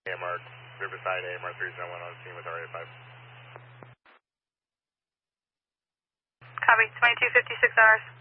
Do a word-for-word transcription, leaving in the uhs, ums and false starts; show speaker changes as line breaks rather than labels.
A M R, Riverside, A M R three seven one on scene with R A five.
Copy, twenty-two fifty-six hours.